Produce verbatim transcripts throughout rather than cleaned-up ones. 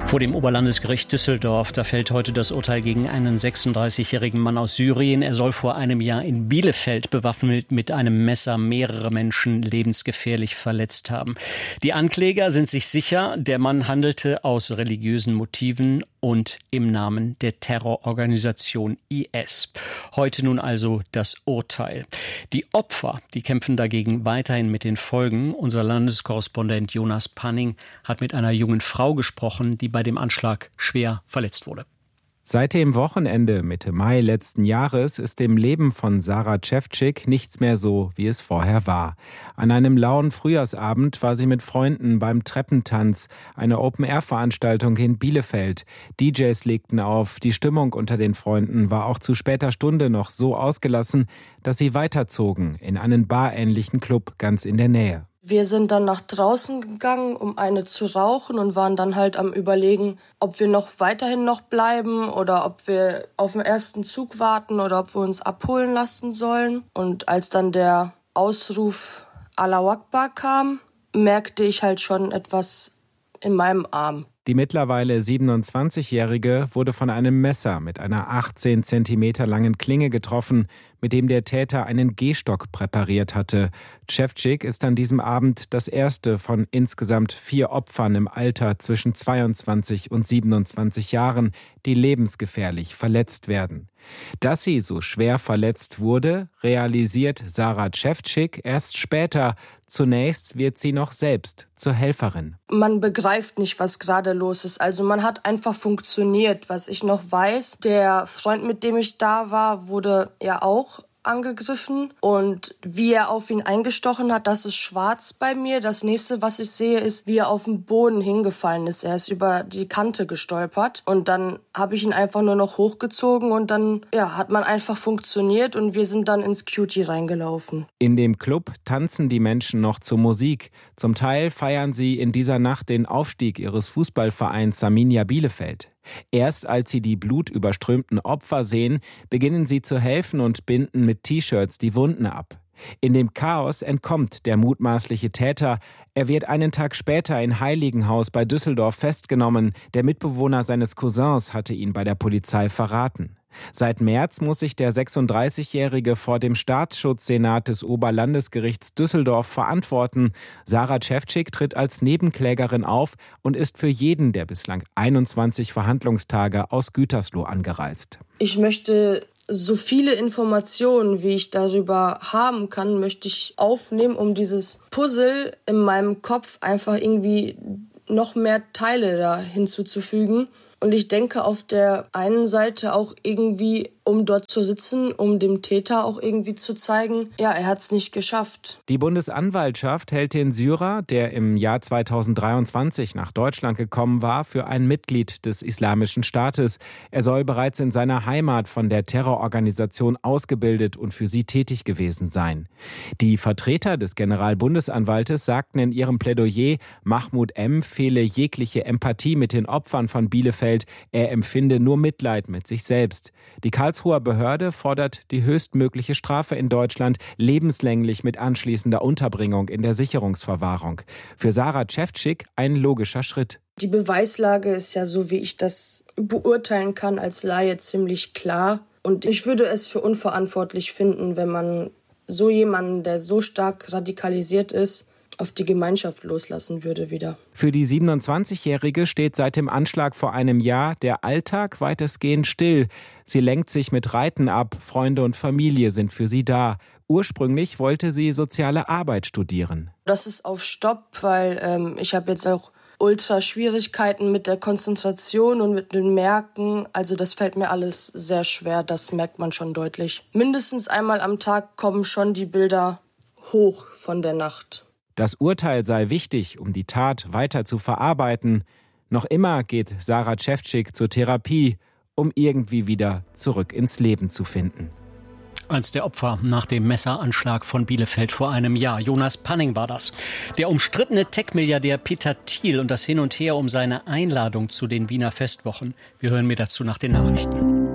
Vor dem Oberlandesgericht Düsseldorf, da fällt heute das Urteil gegen einen sechsunddreißigjährigen Mann aus Syrien. Er soll vor einem Jahr in Bielefeld bewaffnet mit einem Messer mehrere Menschen lebensgefährlich verletzt haben. Die Ankläger sind sich sicher, der Mann handelte aus religiösen Motiven und im Namen der Terrororganisation I S. Heute nun also das Urteil. Die Opfer, die kämpfen dagegen weiterhin mit den Folgen. Unser Landeskorrespondent Jonas Panning hat mit einer jungen Frau gesprochen, die bei dem Anschlag schwer verletzt wurde. Seit dem Wochenende Mitte Mai letzten Jahres ist im Leben von Sarah Ševčík nichts mehr so, wie es vorher war. An einem lauen Frühjahrsabend war sie mit Freunden beim Treppentanz, eine Open-Air-Veranstaltung in Bielefeld. D Js legten auf, die Stimmung unter den Freunden war auch zu später Stunde noch so ausgelassen, dass sie weiterzogen in einen barähnlichen Club ganz in der Nähe. Wir sind dann nach draußen gegangen, um eine zu rauchen und waren dann halt am Überlegen, ob wir noch weiterhin noch bleiben oder ob wir auf den ersten Zug warten oder ob wir uns abholen lassen sollen. Und als dann der Ausruf Allahu Akbar kam, merkte ich halt schon etwas in meinem Arm. Die mittlerweile siebenundzwanzigjährige wurde von einem Messer mit einer achtzehn Zentimeter langen Klinge getroffen, mit dem der Täter einen Gehstock präpariert hatte. Ševčík ist an diesem Abend das erste von insgesamt vier Opfern im Alter zwischen zweiundzwanzig und siebenundzwanzig Jahren, die lebensgefährlich verletzt werden. Dass sie so schwer verletzt wurde, realisiert Sarah Ševčík erst später. Zunächst wird sie noch selbst zur Helferin. Man begreift nicht, was gerade los ist. Also man hat einfach funktioniert. Was ich noch weiß, der Freund, mit dem ich da war, wurde ja auch angegriffen und wie er auf ihn eingestochen hat, das ist schwarz bei mir. Das nächste, was ich sehe, ist, wie er auf den Boden hingefallen ist. Er ist über die Kante gestolpert und dann habe ich ihn einfach nur noch hochgezogen und dann ja, hat man einfach funktioniert und wir sind dann ins Cutie reingelaufen. In dem Club tanzen die Menschen noch zur Musik. Zum Teil feiern sie in dieser Nacht den Aufstieg ihres Fußballvereins Sarminia Bielefeld. Erst als sie die blutüberströmten Opfer sehen, beginnen sie zu helfen und binden mit T-Shirts die Wunden ab. In dem Chaos entkommt der mutmaßliche Täter. Er wird einen Tag später in Heiligenhaus bei Düsseldorf festgenommen. Der Mitbewohner seines Cousins hatte ihn bei der Polizei verraten. Seit März muss sich der sechsunddreißigjährige vor dem Staatsschutzsenat des Oberlandesgerichts Düsseldorf verantworten. Sarah Ševčík tritt als Nebenklägerin auf und ist für jeden der bislang einundzwanzig Verhandlungstage aus Gütersloh angereist. Ich möchte so viele Informationen, wie ich darüber haben kann, möchte ich aufnehmen, um dieses Puzzle in meinem Kopf einfach irgendwie noch mehr Teile da hinzuzufügen. Und ich denke auf der einen Seite auch irgendwie, um dort zu sitzen, um dem Täter auch irgendwie zu zeigen, ja, er hat es nicht geschafft. Die Bundesanwaltschaft hält den Syrer, der im Jahr zweitausenddreiundzwanzig nach Deutschland gekommen war, für ein Mitglied des Islamischen Staates. Er soll bereits in seiner Heimat von der Terrororganisation ausgebildet und für sie tätig gewesen sein. Die Vertreter des Generalbundesanwaltes sagten in ihrem Plädoyer, Mahmoud M. fehle jegliche Empathie mit den Opfern von Bielefeld. Er empfinde nur Mitleid mit sich selbst. Die Karlsruher Behörde fordert die höchstmögliche Strafe in Deutschland lebenslänglich mit anschließender Unterbringung in der Sicherungsverwahrung. Für Sarah Ševčík ein logischer Schritt. Die Beweislage ist ja, so wie ich das beurteilen kann, als Laie ziemlich klar. Und ich würde es für unverantwortlich finden, wenn man so jemanden, der so stark radikalisiert ist, auf die Gemeinschaft loslassen würde wieder. Für die siebenundzwanzigjährige steht seit dem Anschlag vor einem Jahr der Alltag weitestgehend still. Sie lenkt sich mit Reiten ab, Freunde und Familie sind für sie da. Ursprünglich wollte sie soziale Arbeit studieren. Das ist auf Stopp, weil ähm, ich habe jetzt auch ultra Schwierigkeiten mit der Konzentration und mit den Merken. Also das fällt mir alles sehr schwer, das merkt man schon deutlich. Mindestens einmal am Tag kommen schon die Bilder hoch von der Nacht. Das Urteil sei wichtig, um die Tat weiter zu verarbeiten. Noch immer geht Sarah Ševčík zur Therapie, um irgendwie wieder zurück ins Leben zu finden. Eins der Opfer nach dem Messeranschlag von Bielefeld vor einem Jahr. Jonas Panning war das. Der umstrittene Tech-Milliardär Peter Thiel und das Hin und Her um seine Einladung zu den Wiener Festwochen. Wir hören mir dazu nach den Nachrichten.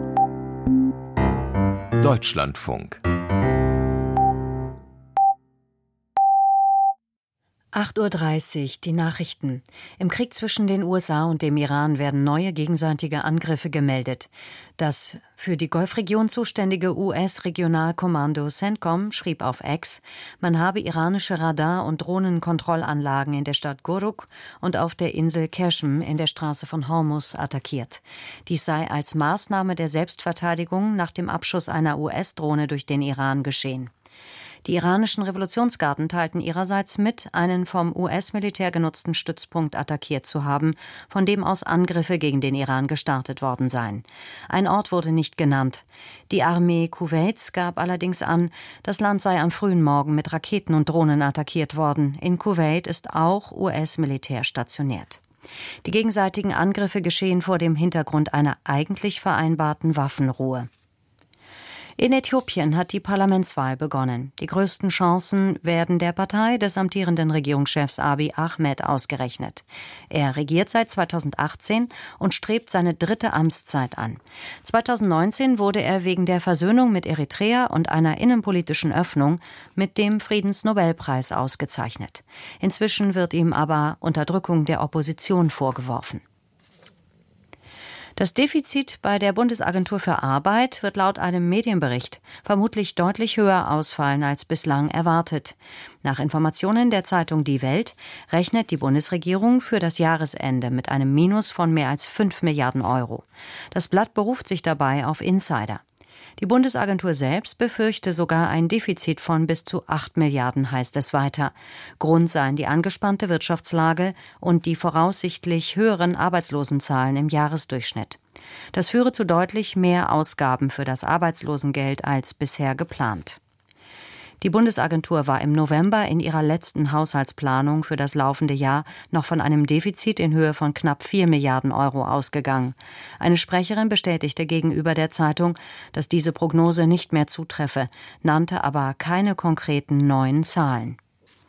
Deutschlandfunk. acht Uhr dreißig, die Nachrichten. Im Krieg zwischen den U S A und dem Iran werden neue gegenseitige Angriffe gemeldet. Das für die Golfregion zuständige U S-Regionalkommando CENTCOM schrieb auf X, man habe iranische Radar- und Drohnenkontrollanlagen in der Stadt Guruk und auf der Insel Keshm in der Straße von Hormuz attackiert. Dies sei als Maßnahme der Selbstverteidigung nach dem Abschuss einer U S-Drohne durch den Iran geschehen. Die iranischen Revolutionsgarden teilten ihrerseits mit, einen vom U S-Militär genutzten Stützpunkt attackiert zu haben, von dem aus Angriffe gegen den Iran gestartet worden seien. Ein Ort wurde nicht genannt. Die Armee Kuwaits gab allerdings an, das Land sei am frühen Morgen mit Raketen und Drohnen attackiert worden. In Kuwait ist auch U S-Militär stationiert. Die gegenseitigen Angriffe geschehen vor dem Hintergrund einer eigentlich vereinbarten Waffenruhe. In Äthiopien hat die Parlamentswahl begonnen. Die größten Chancen werden der Partei des amtierenden Regierungschefs Abiy Ahmed ausgerechnet. Er regiert seit zweitausendachtzehn und strebt seine dritte Amtszeit an. zweitausendneunzehn wurde er wegen der Versöhnung mit Eritrea und einer innenpolitischen Öffnung mit dem Friedensnobelpreis ausgezeichnet. Inzwischen wird ihm aber Unterdrückung der Opposition vorgeworfen. Das Defizit bei der Bundesagentur für Arbeit wird laut einem Medienbericht vermutlich deutlich höher ausfallen als bislang erwartet. Nach Informationen der Zeitung Die Welt rechnet die Bundesregierung für das Jahresende mit einem Minus von mehr als fünf Milliarden Euro. Das Blatt beruft sich dabei auf Insider. Die Bundesagentur selbst befürchte sogar ein Defizit von bis zu acht Milliarden, heißt es weiter. Grund seien die angespannte Wirtschaftslage und die voraussichtlich höheren Arbeitslosenzahlen im Jahresdurchschnitt. Das führe zu deutlich mehr Ausgaben für das Arbeitslosengeld als bisher geplant. Die Bundesagentur war im November in ihrer letzten Haushaltsplanung für das laufende Jahr noch von einem Defizit in Höhe von knapp vier Milliarden Euro ausgegangen. Eine Sprecherin bestätigte gegenüber der Zeitung, dass diese Prognose nicht mehr zutreffe, nannte aber keine konkreten neuen Zahlen.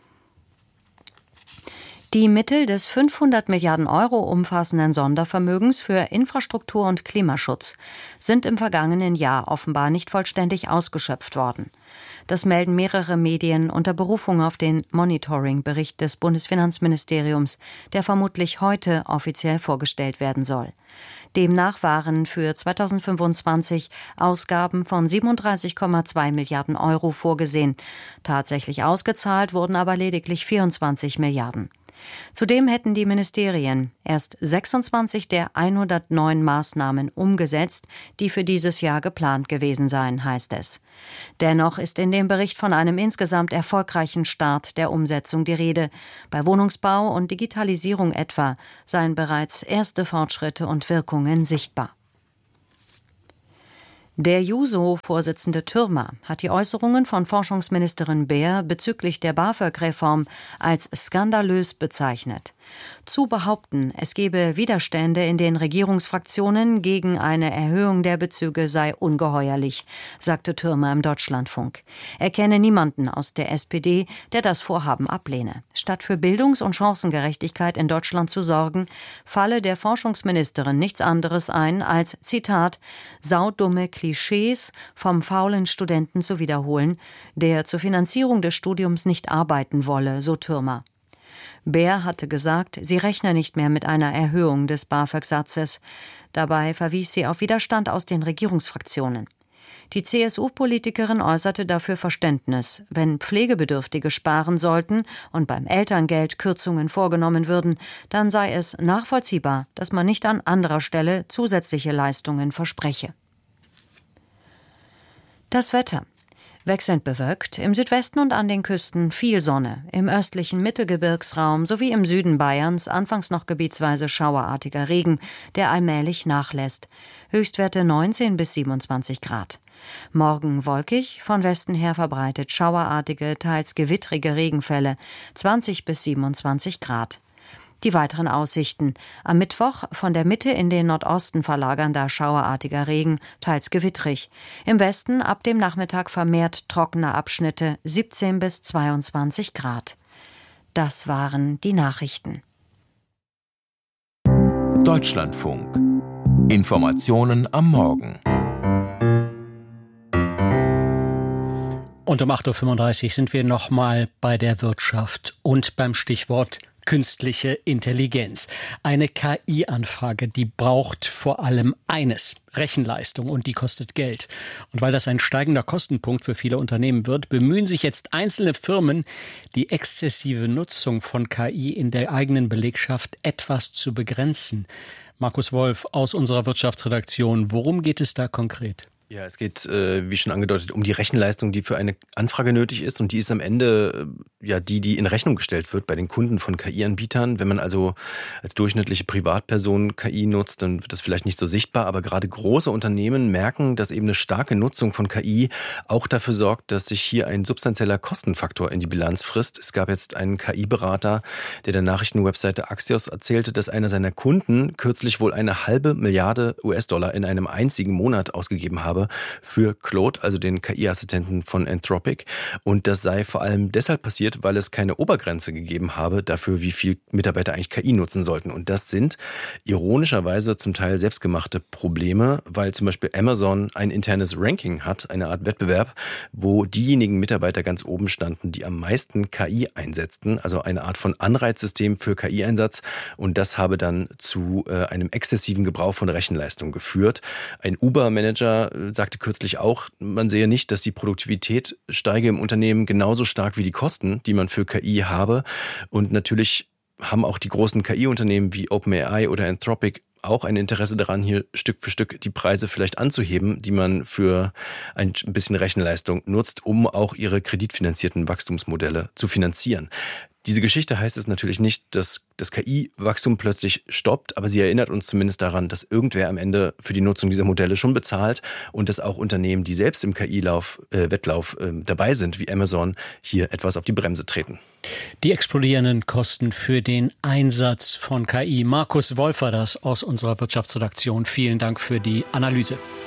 Die Mittel des fünfhundert Milliarden Euro umfassenden Sondervermögens für Infrastruktur und Klimaschutz sind im vergangenen Jahr offenbar nicht vollständig ausgeschöpft worden. Das melden mehrere Medien unter Berufung auf den Monitoring-Bericht des Bundesfinanzministeriums, der vermutlich heute offiziell vorgestellt werden soll. Demnach waren für zweitausendfünfundzwanzig Ausgaben von siebenunddreißig Komma zwei Milliarden Euro vorgesehen. Tatsächlich ausgezahlt wurden aber lediglich vierundzwanzig Milliarden. Zudem hätten die Ministerien erst sechsundzwanzig der hundertneun Maßnahmen umgesetzt, die für dieses Jahr geplant gewesen seien, heißt es. Dennoch ist in dem Bericht von einem insgesamt erfolgreichen Start der Umsetzung die Rede. Bei Wohnungsbau und Digitalisierung etwa seien bereits erste Fortschritte und Wirkungen sichtbar. Der Juso-Vorsitzende Türmer hat die Äußerungen von Forschungsministerin Beer bezüglich der BAföG-Reform als skandalös bezeichnet. Zu behaupten, es gebe Widerstände in den Regierungsfraktionen gegen eine Erhöhung der Bezüge sei ungeheuerlich, sagte Türmer im Deutschlandfunk. Er kenne niemanden aus der S P D, der das Vorhaben ablehne. Statt für Bildungs- und Chancengerechtigkeit in Deutschland zu sorgen, falle der Forschungsministerin nichts anderes ein als, Zitat, saudumme Klischees vom faulen Studenten zu wiederholen, der zur Finanzierung des Studiums nicht arbeiten wolle, so Türmer. Beer hatte gesagt, sie rechne nicht mehr mit einer Erhöhung des BAföG-Satzes. Dabei verwies sie auf Widerstand aus den Regierungsfraktionen. Die C S U-Politikerin äußerte dafür Verständnis. Wenn Pflegebedürftige sparen sollten und beim Elterngeld Kürzungen vorgenommen würden, dann sei es nachvollziehbar, dass man nicht an anderer Stelle zusätzliche Leistungen verspreche. Das Wetter. Wechselnd bewölkt, im Südwesten und an den Küsten viel Sonne, im östlichen Mittelgebirgsraum sowie im Süden Bayerns anfangs noch gebietsweise schauerartiger Regen, der allmählich nachlässt. Höchstwerte neunzehn bis siebenundzwanzig Grad. Morgen wolkig, von Westen her verbreitet schauerartige, teils gewittrige Regenfälle, zwanzig bis siebenundzwanzig Grad. Die weiteren Aussichten. Am Mittwoch von der Mitte in den Nordosten verlagernder schauerartiger Regen, teils gewittrig. Im Westen ab dem Nachmittag vermehrt trockene Abschnitte, siebzehn bis zweiundzwanzig Grad. Das waren die Nachrichten. Deutschlandfunk. Informationen am Morgen. Und um acht Uhr fünfunddreißig sind wir nochmal bei der Wirtschaft und beim Stichwort künstliche Intelligenz. Eine K I-Anfrage, die braucht vor allem eines: Rechenleistung, und die kostet Geld. Und weil das ein steigender Kostenpunkt für viele Unternehmen wird, bemühen sich jetzt einzelne Firmen, die exzessive Nutzung von K I in der eigenen Belegschaft etwas zu begrenzen. Markus Wolf aus unserer Wirtschaftsredaktion, worum geht es da konkret? Ja, es geht, äh, wie schon angedeutet, um die Rechenleistung, die für eine Anfrage nötig ist. Und die ist am Ende äh, ja die, die in Rechnung gestellt wird bei den Kunden von K I-Anbietern. Wenn man also als durchschnittliche Privatperson K I nutzt, dann wird das vielleicht nicht so sichtbar. Aber gerade große Unternehmen merken, dass eben eine starke Nutzung von K I auch dafür sorgt, dass sich hier ein substanzieller Kostenfaktor in die Bilanz frisst. Es gab jetzt einen K I-Berater, der der Nachrichtenwebseite Axios erzählte, dass einer seiner Kunden kürzlich wohl eine halbe Milliarde U S-Dollar in einem einzigen Monat ausgegeben habe für Claude, also den K I-Assistenten von Anthropic. Und das sei vor allem deshalb passiert, weil es keine Obergrenze gegeben habe dafür, wie viel Mitarbeiter eigentlich K I nutzen sollten. Und das sind ironischerweise zum Teil selbstgemachte Probleme, weil zum Beispiel Amazon ein internes Ranking hat, eine Art Wettbewerb, wo diejenigen Mitarbeiter ganz oben standen, die am meisten K I einsetzten, also eine Art von Anreizsystem für K I-Einsatz. Und das habe dann zu äh, einem exzessiven Gebrauch von Rechenleistung geführt. Ein Uber-Manager sagte kürzlich auch, man sehe nicht, dass die Produktivität steige im Unternehmen genauso stark wie die Kosten, die man für K I habe. Und natürlich haben auch die großen K I-Unternehmen wie OpenAI oder Anthropic auch ein Interesse daran, hier Stück für Stück die Preise vielleicht anzuheben, die man für ein bisschen Rechenleistung nutzt, um auch ihre kreditfinanzierten Wachstumsmodelle zu finanzieren. Diese Geschichte heißt es natürlich nicht, dass das K I-Wachstum plötzlich stoppt, aber sie erinnert uns zumindest daran, dass irgendwer am Ende für die Nutzung dieser Modelle schon bezahlt und dass auch Unternehmen, die selbst im K I-Wettlauf äh, äh, dabei sind, wie Amazon, hier etwas auf die Bremse treten. Die explodierenden Kosten für den Einsatz von K I. Markus Wolf war das aus unserer Wirtschaftsredaktion. Vielen Dank für die Analyse.